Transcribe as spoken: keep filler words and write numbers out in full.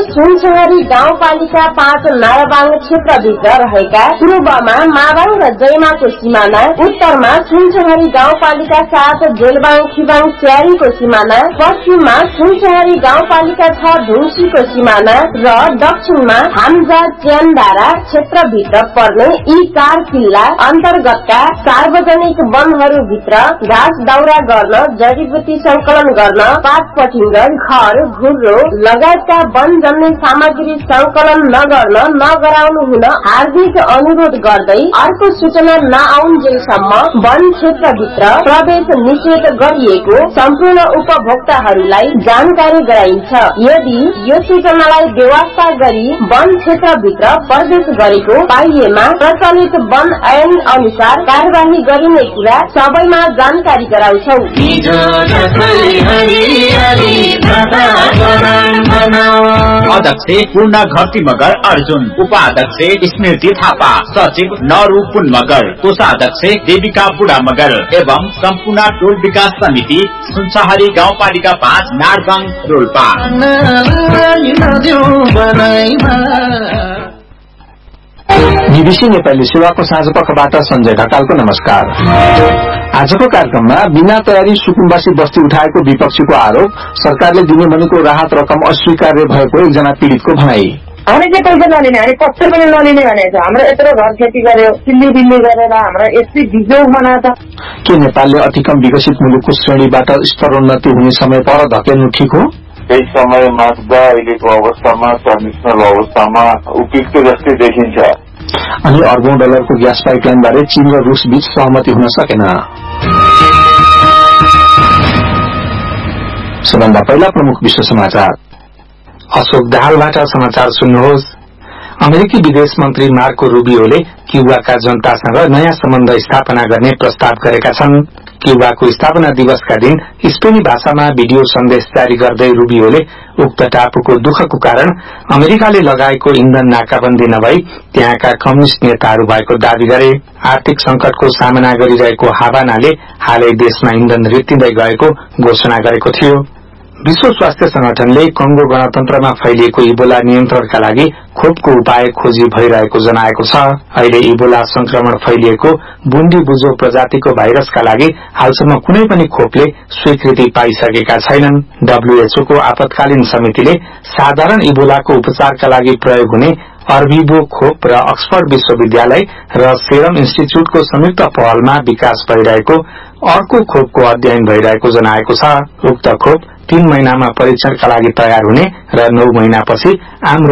सुनसहरी गाउँपालिका पाँच नाराबाङ क्षेत्रभित्र रहेका पूर्वमा माबाङ र जयमाको सिमाना, उत्तरमा सुनसहरी गाउँपालिका सात जेलबाङ खिबाङ स्यारीको सिमाना, पश्चिममा सुनसहरी गाउँपालिका छ ढुङ्सीको सिमाना र दक्षिणमा हाम्जा च्यानडारा क्षेत्रभित्र पर्ने यी चार किल्ला अन्तर्गतका सार्वजनिक वनहरूभित्र घाँस दाउरा गर्न, जडीबुटी संकलन गर्न, पात पठिङ्गर, घर, घुर्रो लगायतका वन जन्य सामग्री संकलन नगर्न नगराउनु हुन हार्दिक अनुरोध गर्दै अर्को सूचना नआउन्जेलसम्म वन क्षेत्रभित्र प्रवेश निषेध गरिएको सम्पूर्ण उपभोक्ताहरूलाई जानकारी गराइन्छ। यदि यो सूचनालाई बेवास्ता गरी वन क्षेत्रभित्र प्रवेश गरेको पाइएमा प्रचलित वन ऐन अनुसार कार्यवाही गरिने कुरा सबैमा जानकारी गराउँछौ। अध्यक्ष पूर्ण घटी मगर अर्जुन, उपाध्यक्ष स्मृति थापा, सचिव नरू पुन मगर, कोषाध्यक्ष देविका बुढा मगर एवं सम्पूर्ण टोल विकास समिति सुनसहरी गाउँपालिका पाँच नारबाङ रोल्पा। बीबीसी नेपाली सेवाको साँझ पखबाट सञ्जय ढकालको नमस्कार। आजको कार्यक्रममा बिना तयारी सुकुम्बासी बस्ती उठाएको विपक्षीको आरोप, सरकारले दिने भनेको राहत रकम अस्वीकार्य भएको एकजना पीड़ितको भनाई। हामीले चाहिँ पैसा नलिने, हामी पत्तर पनि नलिने भनेको छ। हाम्रो यत्रो घर खेती गर्यो, सिल्ली बिल्ली गरेर हाम्रो यस्तै बिजोग बनाएको छ। के नेपालले अति कम विकसित मुलुकको श्रेणीबाट स्तरोन्नति हुने समय पर धकेल्नु ठिक हो? यही समय माग्दा अहिलेको अवस्थामा ट्रान्जिसनल अवस्थामा उपयुक्त जस्तै देखिन्छ। अनि अर्बौं डलरको ग्यास पाइपलाइन बारे चीन र रूस बीच सहमति हुन सकेन। सबभन्दा पहिला प्रमुख विश्व समाचार। अशोक दाहालबाट समाचार सुन्नुहोस्। अमेरिकी विदेश मन्त्री मार्को रूबियोले क्युबाका जनतासँग नयाँ सम्बन्ध स्थापना गर्ने प्रस्ताव गरेका छन्। क्युबाको स्थापना दिवसका दिन स्पेनी भाषामा भिडियो सन्देश जारी गर्दै रूबियोले उक्त टापुको दुःखको कारण अमेरिकाले लगाएको इन्धन नाकाबन्दी नभई त्यहाँका कम्युनिष्ट नेताहरू भएको दावी गरे। आर्थिक संकटको सामना गरिरहेको हावानाले हालै देशमा इन्धन रित्तिँदै गएको घोषणा गरेको थियो। विश्व स्वास्थ्य संगठनले कंगो गणतन्त्रमा फैलिएको इबोला नियन्त्रणका लागि खोपको उपाय खोजी भइरहेको जनाएको छ। अहिले इबोला संक्रमण फैलिएको बुन्डी बुजो प्रजातिको भाइरसका लागि हालसम्म कुनै पनि खोपले स्वीकृति पाइसकेका छैनन्। डब्ल्यूएचओ को आपतकालीन समितिले साधारण इबोलाको उपचारका लागि प्रयोग हुने अर्भिबो खोप र अक्सफोर्ड विश्वविद्यालय र सेरम इन्स्टिच्यूटको संयुक्त पहलमा विकास भइरहेको अर्को खोपको अध्ययन भइरहेको जनाएको छ। उक्त खोप तीन महिनामा परीक्षणका लागि तयार हुने र नौ महिनापछि आम